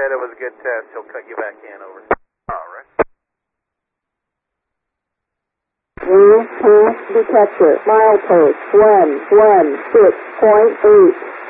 said it was a good test. He'll cut you back in. Over. All right. New pass detector. Milepost 116.8.